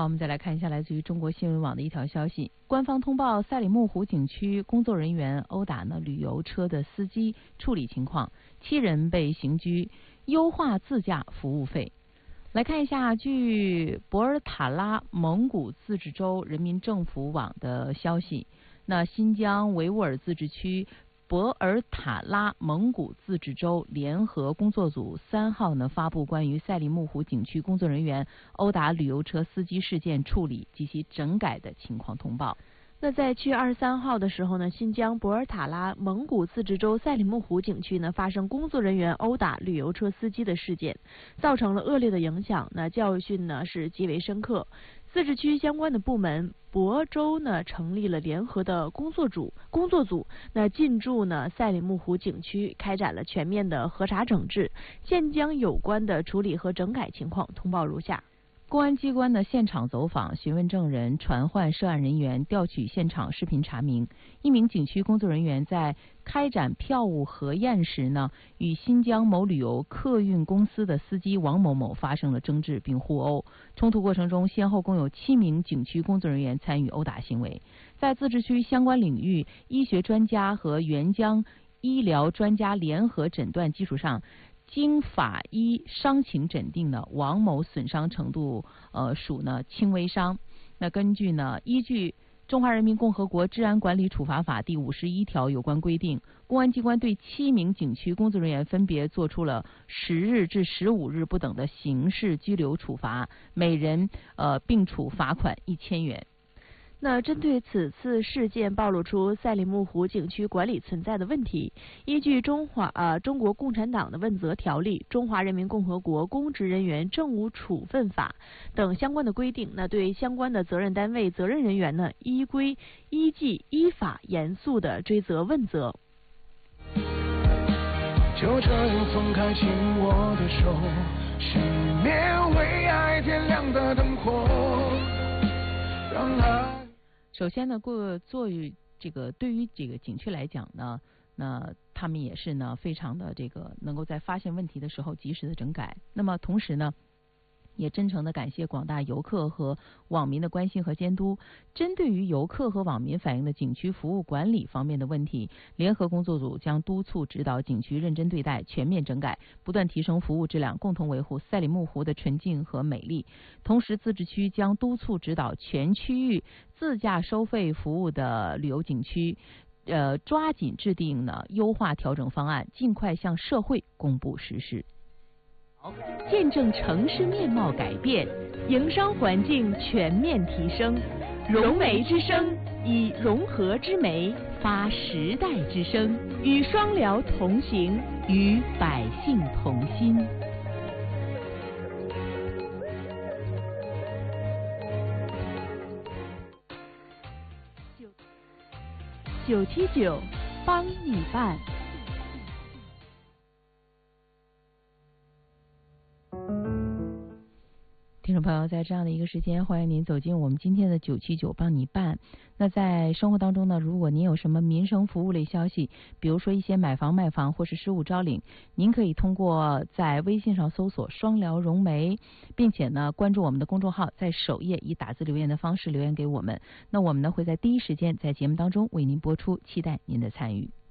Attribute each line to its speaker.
Speaker 1: 好，我们再来看一下来自于中国新闻网的一条消息。官方通报赛里木湖景区工作人员殴打旅游车的司机处理情况，7人被刑拘，优化自驾服务费。来看一下，据博尔塔拉蒙古自治州人民政府网的消息，那新疆维吾尔自治区博尔塔拉蒙古自治州联合工作组3号发布关于赛里木湖景区工作人员殴打旅游车司机事件处理及其整改的情况通报。
Speaker 2: 那在7月23号的时候呢，新疆博尔塔拉蒙古自治州赛里木湖景区发生工作人员殴打旅游车司机的事件，造成了恶劣的影响。那教训是极为深刻。自治区相关的部门亳州成立了联合的工作组，进驻赛里木湖景区，开展了全面的核查整治。现将有关的处理和整改情况通报如下。
Speaker 1: 公安机关的现场走访、询问证人、传唤涉案人员、调取现场视频查明，一名景区工作人员在开展票务核验时与新疆某旅游客运公司的司机王某某发生了争执并互殴。冲突过程中，先后共有7名景区工作人员参与殴打行为。在自治区相关领域医学专家和援疆医疗专家联合诊断基础上，经法医伤情诊定王某损伤程度属轻微伤。那根据依据《中华人民共和国治安管理处罚法》第51条有关规定，公安机关对7名景区工作人员分别作出了10日至15日不等的刑事拘留处罚，每人并处罚款1000元。
Speaker 2: 那针对此次事件暴露出赛里木湖景区管理存在的问题，依据中国共产党的问责条例、中华人民共和国公职人员政务处分法等相关的规定，对相关的责任单位、责任人员依规依纪依法严肃的追责问责。
Speaker 3: 就这样松开紧握的手，熄灭为爱点亮的灯火，让爱。
Speaker 1: 首先对于这个景区来讲那他们也是非常的能够在发现问题的时候及时的整改。那么同时也真诚地感谢广大游客和网民的关心和监督。针对于游客和网民反映的景区服务管理方面的问题，联合工作组将督促指导景区认真对待、全面整改，不断提升服务质量，共同维护赛里木湖的纯净和美丽。同时，自治区将督促指导全区域自驾收费服务的旅游景区抓紧制定优化调整方案，尽快向社会公布实施。
Speaker 2: 见证城市面貌改变，营商环境全面提升。融媒之声，以融合之媒发时代之声，与双辽同行，与百姓同心。979帮你办。
Speaker 1: 听众朋友，在这样的一个时间，欢迎您走进我们今天的979帮你办。那在生活当中如果您有什么民生服务类消息，比如说一些买房卖房或是失物招领，您可以通过在微信上搜索双辽融媒，并且关注我们的公众号，在首页以打字留言的方式留言给我们。那我们会在第一时间在节目当中为您播出，期待您的参与。